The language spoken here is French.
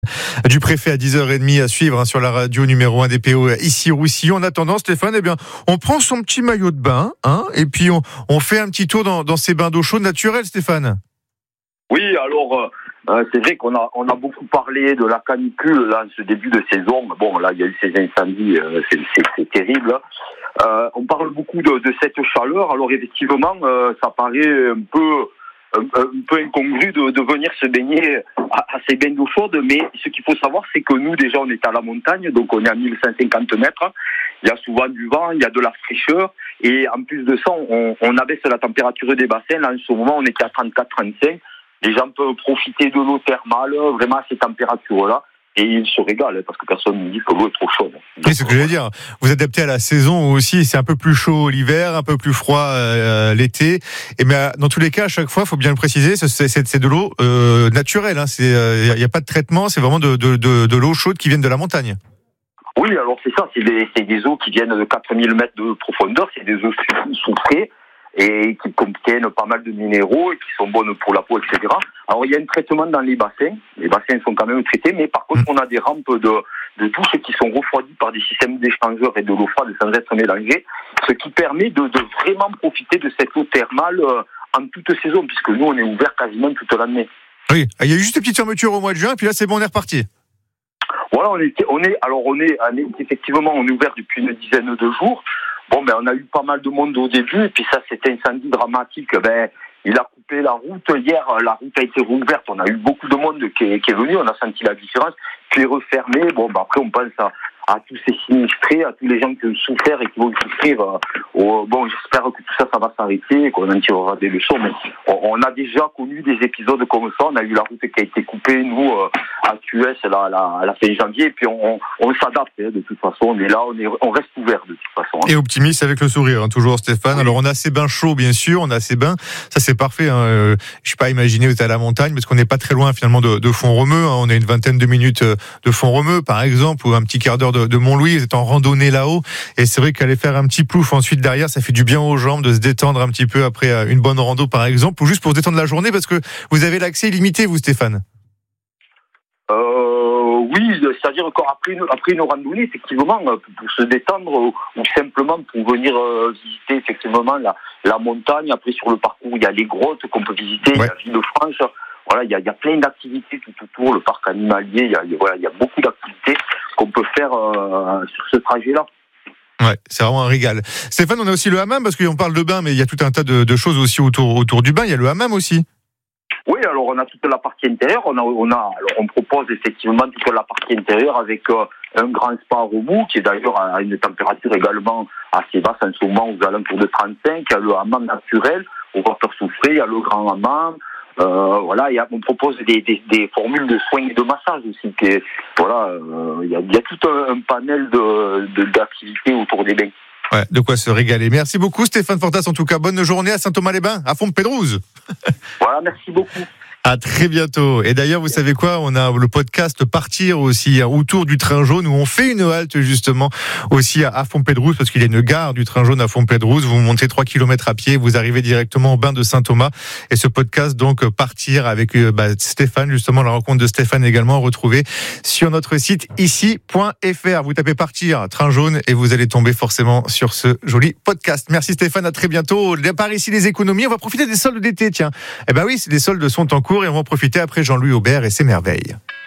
Du préfet à 10h30 à suivre sur la radio numéro 1 des PO ici Roussillon. En attendant, Stéphane, on prend son petit maillot de bain, et puis on fait un petit tour dans ces bains d'eau chaude naturelle, Stéphane. Oui, alors c'est vrai qu'on a beaucoup parlé de la canicule là, en ce début de saison. Bon, là, il y a eu ces incendies, c'est terrible. On parle beaucoup de cette chaleur. Alors effectivement, ça paraît un peu incongru de venir se baigner à ces bains d'eau chaude, mais ce qu'il faut savoir, c'est que nous, déjà, on est à la montagne, donc on est à 1150 mètres. Il y a souvent du vent, il y a de la fraîcheur, et en plus de ça, on abaisse la température des bassins. Là, en ce moment, on était à 34-35. Les gens peuvent profiter de l'eau thermale, vraiment à ces températures-là. Et ils se régalent, parce que personne ne dit que l'eau est trop chaude. Oui, c'est ce que je veux dire. Vous adaptez à la saison aussi, c'est un peu plus chaud l'hiver, un peu plus froid l'été. Mais dans tous les cas, à chaque fois, il faut bien le préciser, c'est de l'eau naturelle. Il n'y a pas de traitement, c'est vraiment de l'eau chaude qui vient de la montagne. Oui, alors c'est ça, c'est des eaux qui viennent de 4000 mètres de profondeur, c'est des eaux soufrées et qui contiennent pas mal de minéraux et qui sont bonnes pour la peau, etc. Alors il y a un traitement dans les bassins sont quand même traités, mais par contre on a des rampes de douche qui sont refroidies par des systèmes d'échangeurs et de l'eau froide sans être mélangée, ce qui permet de vraiment profiter de cette eau thermale en toute saison, puisque nous on est ouvert quasiment toute l'année. Oui, il y a eu juste une petite fermeture au mois de juin, puis là c'est bon, on est reparti. Voilà, effectivement, on est ouvert depuis une dizaine de jours. Bon, on a eu pas mal de monde au début, et puis ça, c'était un incendie dramatique. Il a coupé la route. Hier, la route a été rouverte. On a eu beaucoup de monde qui est venu. On a senti la différence. Puis refermé. Après, on pense à tous ces sinistrés, à tous les gens qui ont souffert et qui vont souffrir. J'espère que tout ça va s'arrêter, qu'on en tirera des leçons. Mais on a déjà connu des épisodes comme ça. On a eu la route qui a été coupée, nous, à QS, à la fin janvier. Et puis, on s'adapte, de toute façon. On est là, on reste ouvert, de toute façon. Et optimiste avec le sourire, toujours, Stéphane. Oui. Alors, on a ces bains chauds, bien sûr. On a ces bains. Ça, c'est parfait. Je sais pas, imaginer où t'es à la montagne, parce qu'on n'est pas très loin, finalement, de Font-Romeu. On a une vingtaine de minutes de Font-Romeu, par exemple, ou un petit quart d'heure de Montlouis. Vous êtes en randonnée là-haut. Et c'est vrai qu'aller faire un petit plouf ensuite derrière, ça fait du bien aux jambes de se détendre un petit peu après une bonne rando, par exemple, ou juste pour se détendre la journée, parce que vous avez l'accès illimité, vous, Stéphane. Oui, c'est-à-dire qu'après une randonnée, effectivement, pour se détendre ou simplement pour venir visiter effectivement la montagne. Après, sur le parcours, il y a les grottes qu'on peut visiter, ouais. Il y a Villefranche. Voilà, il y a plein d'activités tout autour, le parc animalier. Il y a beaucoup d'activités qu'on peut faire sur ce trajet-là. Ouais, c'est vraiment un régal. Stéphane, on a aussi le hammam, parce qu'on parle de bain, mais il y a tout un tas de choses aussi autour du bain. Il y a le hammam aussi. Oui, alors on a toute la partie intérieure. On propose effectivement toute la partie intérieure avec un grand spa à remous qui est d'ailleurs à une température également assez basse en ce moment, aux alentours de 35. Il y a le hammam naturel au vapeur soufré, il y a le grand hammam. On propose des formules de soins et de massage aussi. Il y a tout un panel d'activités autour des bains. Ouais, de quoi se régaler. Merci beaucoup Stéphane Fortas, en tout cas bonne journée à Saint-Thomas-les-Bains, à Fontpédrouze. Voilà, merci beaucoup. À très bientôt. Et d'ailleurs, vous savez quoi, on a le podcast Partir aussi autour du train jaune, où on fait une halte justement aussi à Fontpédrouze, parce qu'il y a une gare du train jaune à Fontpédrouze. Vous montez 3 km à pied, vous arrivez directement au bain de Saint-Thomas. Et ce podcast, donc, Partir avec Stéphane, justement, la rencontre de Stéphane également, retrouvée sur notre site ici.fr. Vous tapez Partir, train jaune, et vous allez tomber forcément sur ce joli podcast. Merci Stéphane, à très bientôt. Par ici, les économies, on va profiter des soldes d'été, tiens. Eh ben oui, les soldes sont en cours et on va en profiter après Jean-Louis Aubert et ses merveilles.